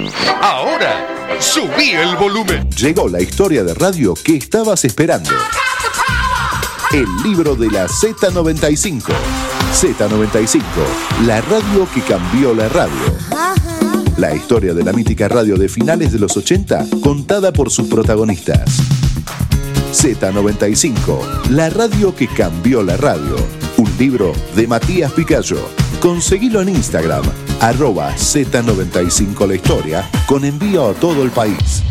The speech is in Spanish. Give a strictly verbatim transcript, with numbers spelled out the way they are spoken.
Ahora, subí el volumen. Llegó la historia de radio que estabas esperando. El libro de la Z noventa y cinco. Z noventa y cinco, la radio que cambió la radio. La historia de la mítica radio de finales de los ochenta, contada por sus protagonistas. Z noventa y cinco, la radio que cambió la radio. Un libro de Matías Picayo. Conseguilo en Instagram, arroba Z noventa y cinco la historia, con envío a todo el país.